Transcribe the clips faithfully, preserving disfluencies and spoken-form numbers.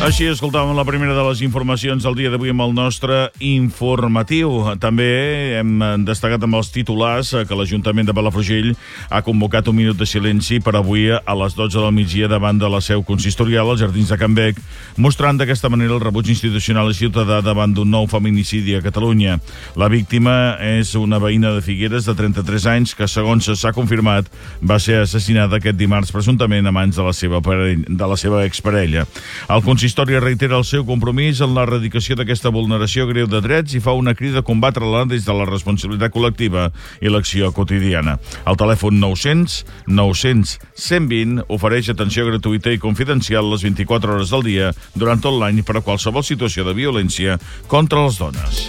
Així escoltàvem la primera de les informacions del dia d'avui amb el nostre informatiu. També hem destacat amb els titulars que l'Ajuntament de Palafrugell ha convocat un minut de silenci per avui a les dotze del migdia davant de la seu consistorial als Jardins de Can Bec, mostrant d'aquesta manera el rebuig institucional i ciutadà davant d'un nou feminicidi a Catalunya. La víctima és una veïna de Figueres de trenta-tres anys que, segons s'ha confirmat, va ser assassinada aquest dimarts presumptament a mans de la seva, parella, de la seva exparella. El consistori reitera el seu compromís en l'erradicació d'aquesta vulneració greu de drets i fa una crida a combatre-la des de la responsabilitat col·lectiva i l'acció quotidiana. El telèfon nou-cents nou-cents cent vint ofereix atenció gratuïta i confidencial les vint-i-quatre hores del dia durant tot l'any per a qualsevol situació de violència contra les dones.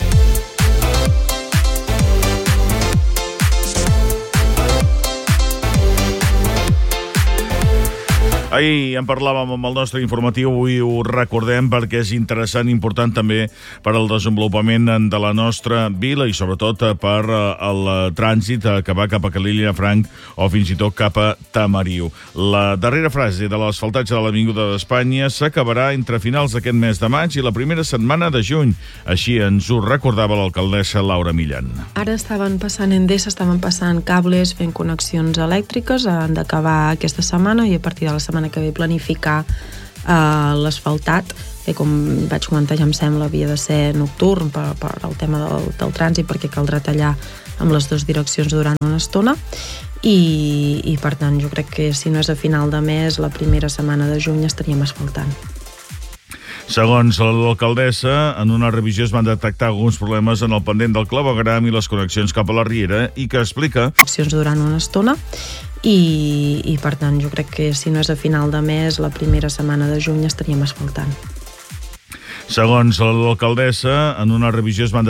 Ahir en parlàvem amb el nostre informatiu, avui ho recordem perquè és interessant i important també per al desenvolupament de la nostra vila i sobretot per el trànsit que va cap a Calella-Franc o fins i tot cap a Tamariu. La darrera frase de l'asfaltatge de l'Avinguda d'Espanya s'acabarà entre finals d'aquest mes de maig i la primera setmana de juny. Així ens ho recordava l'alcaldessa Laura Millan. Ara estaven passant Endesa, estaven passant cables, fent connexions elèctriques, han d'acabar aquesta setmana i a partir de la setmana que ve planificar uh, l'asfaltat, que com vaig comentar ja em sembla havia de ser nocturn per, per el tema del, del trànsit, perquè caldrà tallar amb les dues direccions durant una estona i, i per tant jo crec que si no és a final de mes, la primera setmana de juny estaríem asfaltant. Segons l'alcaldessa, en una revisió es van detectar alguns problemes en el pendent del clavegram i les connexions cap a la Riera i que explica... ...accions durant una estona i, i per tant jo crec que si no és a final de mes, la primera setmana de juny estaríem asfaltant. Segons l'alcaldessa, en una revisió es van